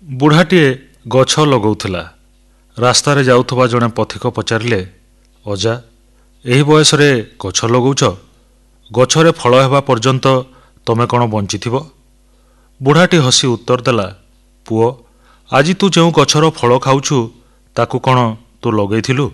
ବୁଢ଼ାଟିଏ ଗଛ ଲଗାଉଥିଲା। ରାସ୍ତାରେ ଯାଉଥିବା ଜଣେ ପଥିକ ପଚାରିଲେ, ଅଜା, ଏହି ବୟସରେ ଗଛ ଲଗାଉଛ? ଗଛରେ ଫଳ ହେବା ପର୍ଯ୍ୟନ୍ତ ତମେ କ'ଣ ବଞ୍ଚିଥିବ? ବୁଢ଼ାଟି ହସି ଉତ୍ତର ଦେଲା, ପୁଅ, ଆଜି ତୁ ଯେଉଁ ଗଛର ଫଳ ଖାଉଛୁ ତାକୁ କ'ଣ ତୁ ଲଗେଇଥିଲୁ?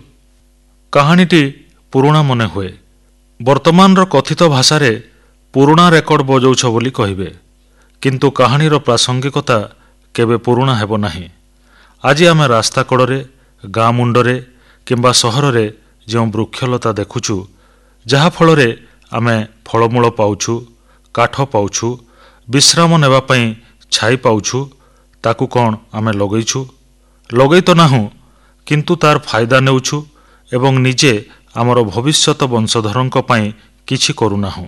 କାହାଣୀଟି ପୁରୁଣା ମନେ ହୁଏ। ବର୍ତ୍ତମାନର କଥିତ ଭାଷାରେ ପୁରୁଣା ରେକର୍ଡ ବଜାଉଛ ବୋଲି କହିବେ, କିନ୍ତୁ କାହାଣୀର ପ୍ରାସଙ୍ଗିକତା କେବେ ପୁରୁଣା ହେବ ନାହିଁ। ଆଜି ଆମେ ରାସ୍ତା କଡ଼ରେ, ଗାଁ ମୁଣ୍ଡରେ କିମ୍ବା ସହରରେ ଯେଉଁ ବୃକ୍ଷଲତା ଦେଖୁଛୁ, ଯାହାଫଳରେ ଆମେ ଫଳମୂଳ ପାଉଛୁ, କାଠ ପାଉଛୁ, ବିଶ୍ରାମ ନେବା ପାଇଁ ଛାଇ ପାଉଛୁ, ତାକୁ କ'ଣ ଆମେ ଲଗେଇଛୁ? ଲଗେଇ ତ ନାହୁଁ, କିନ୍ତୁ ତାର ଫାଇଦା ନେଉଛୁ ଏବଂ ନିଜେ ଆମର ଭବିଷ୍ୟତ ବଂଶଧରଙ୍କ ପାଇଁ କିଛି କରୁନାହୁଁ।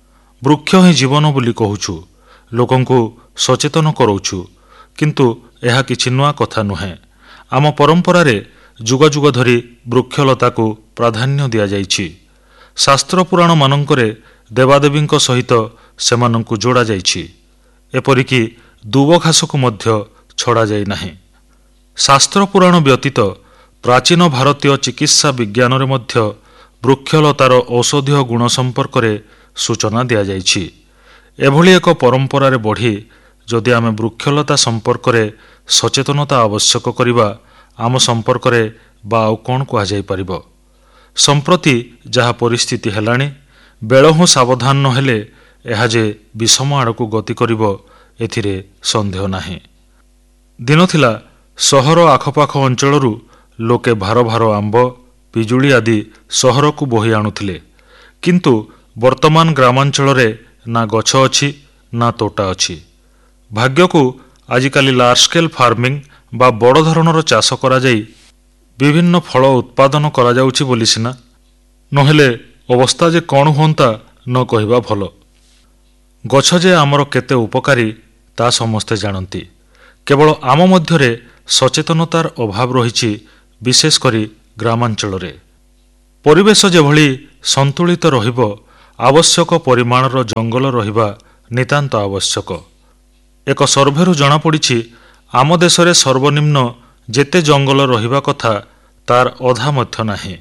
ବୃକ୍ଷ ହିଁ ଜୀବନ ବୋଲି କହୁଛୁ, ଲୋକଙ୍କୁ ସଚେତନ କରାଉଛୁ, କିନ୍ତୁ ଏହା କିଛି ନୂଆ କଥା ନୁହେଁ। ଆମ ପରମ୍ପରାରେ ଯୁଗ ଯୁଗ ଧରି ବୃକ୍ଷଲତାକୁ ପ୍ରାଧାନ୍ୟ ଦିଆଯାଇଛି। ଶାସ୍ତ୍ର ପୁରାଣମାନଙ୍କରେ ଦେବାଦେବୀଙ୍କ ସହିତ ସେମାନଙ୍କୁ ଯୋଡ଼ାଯାଇଛି। ଏପରିକି ଦୁବ ଘାସକୁ ମଧ୍ୟ ଛଡ଼ାଯାଇ ନାହିଁ। ଶାସ୍ତ୍ର ପୁରାଣ ବ୍ୟତୀତ ପ୍ରାଚୀନ ଭାରତୀୟ ଚିକିତ୍ସା ବିଜ୍ଞାନରେ ମଧ୍ୟ ବୃକ୍ଷଲତାର ଔଷଧୀୟ ଗୁଣ ସମ୍ପର୍କରେ ସୂଚନା ଦିଆଯାଇଛି। ଏଭଳି ଏକ ପରମ୍ପରାରେ ବଢ଼ି ଯଦି ଆମେ ବୃକ୍ଷଲତା ସମ୍ପର୍କରେ ସଚେତନତା ଆବଶ୍ୟକ କରିବା, ଆମ ସମ୍ପର୍କରେ ବା ଆଉ କ'ଣ କୁହାଯାଇପାରିବ? ସମ୍ପ୍ରତି ଯାହା ପରିସ୍ଥିତି ହେଲାଣି, ବେଳ ହୁଁ ସାବଧାନ ନହେଲେ ଏହା ଯେ ବିଷମ ଆଡ଼କୁ ଗତି କରିବ, ଏଥିରେ ସନ୍ଦେହ ନାହିଁ। ଦିନ ଥିଲା ସହର ଆଖପାଖ ଅଞ୍ଚଳରୁ ଲୋକେ ଭାର ଭାର ଆମ୍ବ, ପିଜୁଳି ଆଦି ସହରକୁ ବୋହି ଆଣୁଥିଲେ, କିନ୍ତୁ ବର୍ତ୍ତମାନ ଗ୍ରାମାଞ୍ଚଳରେ ନା ଗଛ ଅଛି ନା ତୋଟା ଅଛି। ଭାଗ୍ୟକୁ ଆଜିକାଲି ଲାର୍ଜ ସ୍କେଲ୍ ଫାର୍ମିଂ ବା ବଡ଼ ଧରଣର ଚାଷ କରାଯାଇ ବିଭିନ୍ନ ଫଳ ଉତ୍ପାଦନ କରାଯାଉଛି ବୋଲି ସିନା, ନହେଲେ ଅବସ୍ଥା ଯେ କ'ଣ ହୁଅନ୍ତା ନ କହିବା ଭଲ। ଗଛ ଯେ ଆମର କେତେ ଉପକାରୀ ତା ସମସ୍ତେ ଜାଣନ୍ତି, କେବଳ ଆମ ମଧ୍ୟରେ ସଚେତନତାର ଅଭାବ ରହିଛି, ବିଶେଷ କରି ଗ୍ରାମାଞ୍ଚଳରେ। ପରିବେଶ ଯେଭଳି ସନ୍ତୁଳିତ ରହିବ, ଆବଶ୍ୟକ ପରିମାଣର ଜଙ୍ଗଲ ରହିବା ନିତାନ୍ତ ଆବଶ୍ୟକ। ଏକ ସର୍ଭେରୁ ଜଣାପଡ଼ିଛି, ଆମ ଦେଶରେ ସର୍ବନିମ୍ନ ଯେତେ ଜଙ୍ଗଲ ରହିବା କଥା ତାର ଅଧା ମଧ୍ୟ ନାହିଁ।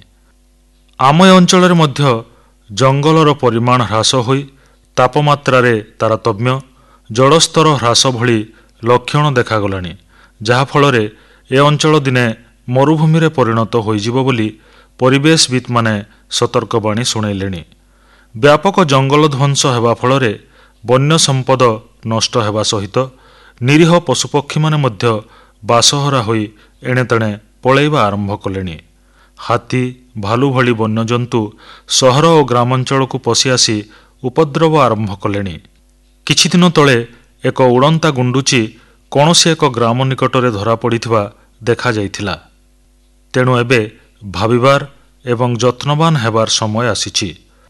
ଆମ ଏ ଅଞ୍ଚଳରେ ମଧ୍ୟ ଜଙ୍ଗଲର ପରିମାଣ ହ୍ରାସ ହୋଇ ତାପମାତ୍ରାରେ ତାରତମ୍ୟ, ଜଳସ୍ତର ହ୍ରାସ ଭଳି ଲକ୍ଷଣ ଦେଖାଗଲାଣି, ଯାହାଫଳରେ ଏ ଅଞ୍ଚଳ ଦିନେ ମରୁଭୂମିରେ ପରିଣତ ହୋଇଯିବ ବୋଲି ପରିବେଶବିତ୍ମାନେ ସତର୍କବାଣୀ ଶୁଣାଇଲେଣି। ବ୍ୟାପକ ଜଙ୍ଗଲ ଧ୍ୱଂସ ହେବା ଫଳରେ ବନ୍ୟ ସମ୍ପଦ ନଷ୍ଟ ହେବା ସହିତ ନିରୀହ ପଶୁପକ୍ଷୀମାନେ ମଧ୍ୟ ବାସହରା ହୋଇ ଏଣେତେଣେ ପଳାଇବା ଆରମ୍ଭ କଲେଣି। ହାତୀ, ଭାଲୁ ଭଳି ବନ୍ୟଜନ୍ତୁ ସହର ଓ ଗ୍ରାମାଞ୍ଚଳକୁ ପଶି ଆସି ଉପଦ୍ରବ ଆରମ୍ଭ କଲେଣି। କିଛିଦିନ ତଳେ ଏକ ଉଡ଼ନ୍ତା ଗୁଣ୍ଡୁଚି କୌଣସି ଏକ ଗ୍ରାମ ନିକଟରେ ଧରାପଡ଼ିଥିବା ଦେଖାଯାଇଥିଲା। ତେଣୁ ଏବେ ଭାବିବାର ଏବଂ ଯତ୍ନବାନ ହେବାର ସମୟ ଆସିଛି।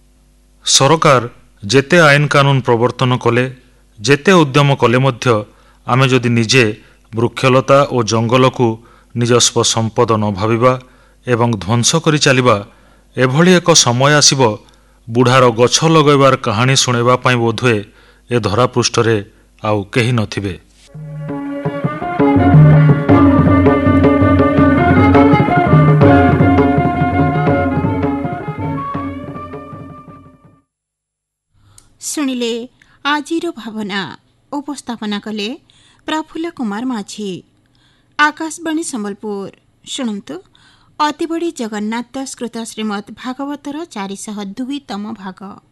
ସରକାର ଯେତେ ଆଇନ କାନୁନ ପ୍ରବର୍ତ୍ତନ କଲେ, ଯେତେ ଉଦ୍ୟମ କଲେ ମଧ୍ୟ ଆମେ ଯଦି ନିଜେ ବୃକ୍ଷଲତା ଓ ଜଙ୍ଗଲକୁ ନିଜସ୍ୱ ସମ୍ପଦ ନ ଭାବିବା ଏବଂ ଧ୍ୱଂସ କରି ଚାଲିବା, ଏଭଳି ଏକ ସମୟ ଆସିବ, ବୁଢ଼ାର ଗଛ ଲଗାଇବାର କାହାଣୀ ଶୁଣାଇବା ପାଇଁ ବୋଧହୁଏ ଏ ଧରାପୃଷ୍ଠରେ ଆଉ କେହି ନଥିବେ। ଶୁଣିଲେ ଆଜିର ଭାବନା। ଉପସ୍ଥାପନା କଲେ ପ୍ରଫୁଲ୍ଲ କୁମାର ମାଝୀ। ଆକାଶବାଣୀ ସମ୍ବଲପୁର। ଶୁଣନ୍ତୁ ଅତିବଡ଼ି ଜଗନ୍ନାଥ ଦାସକୃତ ଶ୍ରୀମଦ୍ ଭାଗବତର 402ତମ ଭାଗ।